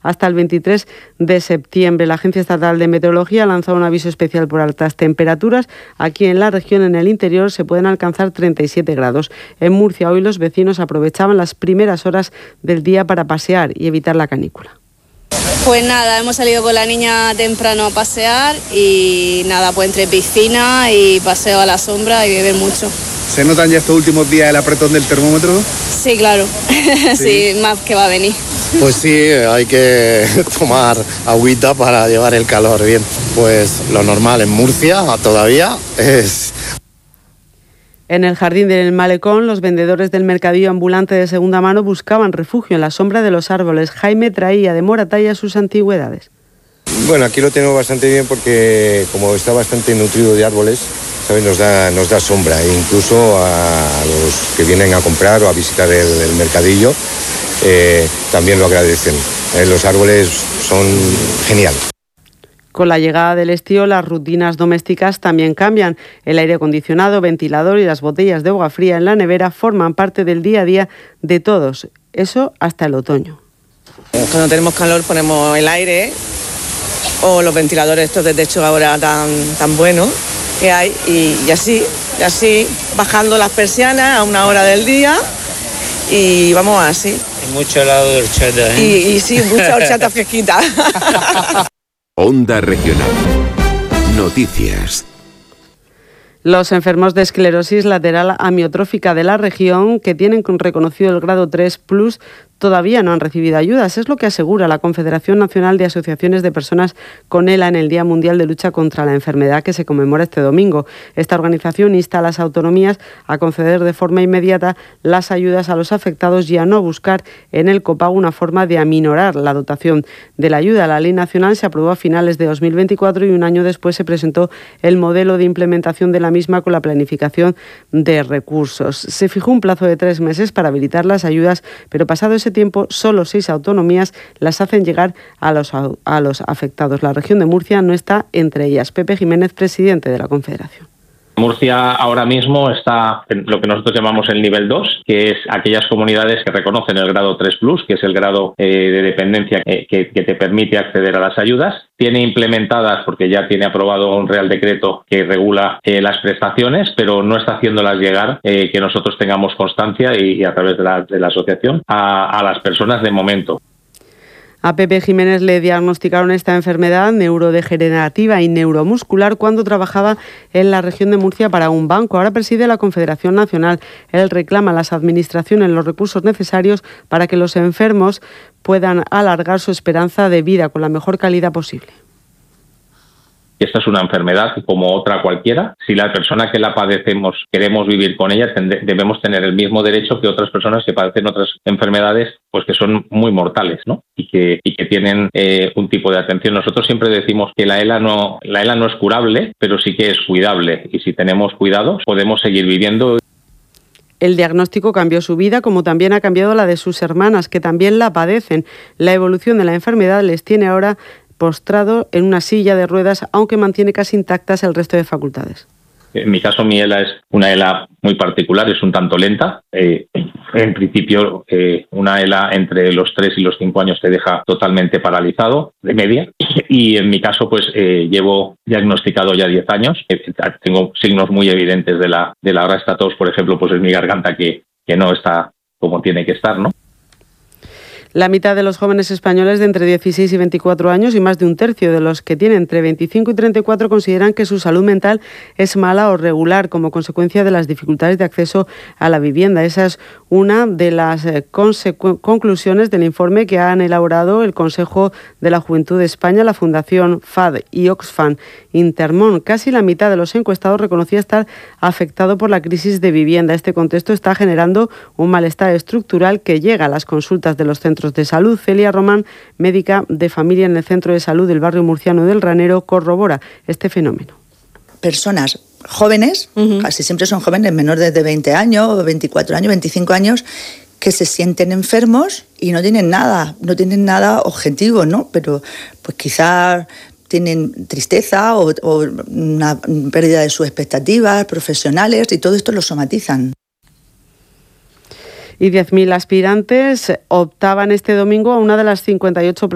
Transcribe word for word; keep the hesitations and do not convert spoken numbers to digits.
hasta el veintitrés de septiembre. La Agencia Estatal de Meteorología ha lanzado un aviso especial por altas temperaturas. Aquí en la región, en el interior, se pueden alcanzar treinta y siete grados. En Murcia hoy los vecinos aprovechaban las primeras horas del día para pasear y evitar la canícula. Pues nada, hemos salido con la niña temprano a pasear y nada, pues entre piscina y paseo a la sombra y beber mucho. ¿Se notan ya estos últimos días el apretón del termómetro? Sí, claro, sí, sí, más que va a venir. Pues sí, hay que tomar agüita para llevar el calor bien. Pues lo normal en Murcia todavía es... En el jardín del Malecón, los vendedores del mercadillo ambulante de segunda mano buscaban refugio en la sombra de los árboles. Jaime traía de Moratalla sus antigüedades. Bueno, aquí lo tenemos bastante bien porque como está bastante nutrido de árboles, ¿sabes? Nos da, nos da sombra, e incluso a los que vienen a comprar o a visitar el, el mercadillo eh, también lo agradecen. Eh, los árboles son geniales. Con la llegada del estío, las rutinas domésticas también cambian. El aire acondicionado, ventilador y las botellas de agua fría en la nevera forman parte del día a día de todos. Eso hasta el otoño. Cuando tenemos calor ponemos el aire o los ventiladores estos de techo ahora tan, tan buenos que hay y, y así, y así bajando las persianas a una hora del día y vamos así. Y mucho helado de horchata, ¿eh? Y, y sí, mucha horchata fresquita. Onda Regional. Noticias. Los enfermos de esclerosis lateral amiotrófica de la región que tienen reconocido el grado tres plus todavía no han recibido ayudas. Es lo que asegura la Confederación Nacional de Asociaciones de Personas con ELA en el Día Mundial de Lucha contra la Enfermedad que se conmemora este domingo. Esta organización insta a las autonomías a conceder de forma inmediata las ayudas a los afectados y a no buscar en el copago una forma de aminorar la dotación de la ayuda. La ley nacional se aprobó a finales de dos mil veinticuatro y un año después se presentó el modelo de implementación de la misma con la planificación de recursos. Se fijó un plazo de tres meses para habilitar las ayudas, pero pasado ese tiempo, solo seis autonomías las hacen llegar a los, a los afectados. La región de Murcia no está entre ellas. Pepe Jiménez, presidente de la Confederación. Murcia ahora mismo está en lo que nosotros llamamos el nivel dos, que es aquellas comunidades que reconocen el grado tres plus, que es el grado eh, de dependencia que, que, que te permite acceder a las ayudas. Tiene implementadas, porque ya tiene aprobado un Real Decreto que regula eh, las prestaciones, pero no está haciéndolas llegar, eh, que nosotros tengamos constancia y, y a través de la, de la asociación, a, a las personas de momento. A Pepe Jiménez le diagnosticaron esta enfermedad neurodegenerativa y neuromuscular cuando trabajaba en la región de Murcia para un banco. Ahora preside la Confederación Nacional. Él reclama a las administraciones los recursos necesarios para que los enfermos puedan alargar su esperanza de vida con la mejor calidad posible. Esta es una enfermedad como otra cualquiera. Si la persona que la padecemos queremos vivir con ella, debemos tener el mismo derecho que otras personas que padecen otras enfermedades, pues que son muy mortales, ¿no? Y que, y que tienen eh, un tipo de atención. Nosotros siempre decimos que la ELA no, la ELA no es curable, pero sí que es cuidable. Y si tenemos cuidados, podemos seguir viviendo. El diagnóstico cambió su vida, como también ha cambiado la de sus hermanas, que también la padecen. La evolución de la enfermedad les tiene ahora postrado en una silla de ruedas, aunque mantiene casi intactas el resto de facultades. En mi caso, mi ELA es una ELA muy particular, es un tanto lenta. Eh, en principio, eh, una ELA entre los tres y los cinco años te deja totalmente paralizado, de media. Y en mi caso, pues eh, llevo diagnosticado ya diez años. Eh, tengo signos muy evidentes de la, de la ahora está tos, por ejemplo, pues es mi garganta que, que no está como tiene que estar, ¿no? La mitad de los jóvenes españoles de entre dieciséis y veinticuatro años y más de un tercio de los que tienen entre veinticinco y treinta y cuatro consideran que su salud mental es mala o regular como consecuencia de las dificultades de acceso a la vivienda. Esa es una de las eh, conclusiones del informe que han elaborado el Consejo de la Juventud de España, la Fundación F A D y Oxfam Intermón. Casi la mitad de los encuestados reconocía estar afectado por la crisis de vivienda. Este contexto está generando un malestar estructural que llega a las consultas de los centros de salud. Celia Román, médica de familia en el Centro de Salud del barrio murciano del Ranero, corrobora este fenómeno. Personas jóvenes, uh-huh. casi siempre son jóvenes, menores de veinte años, veinticuatro años, veinticinco años, que se sienten enfermos y no tienen nada, no tienen nada objetivo, ¿no? Pero pues quizás tienen tristeza o, o una pérdida de sus expectativas profesionales y todo esto lo somatizan. Y diez mil aspirantes optaban este domingo a una de las cincuenta y ocho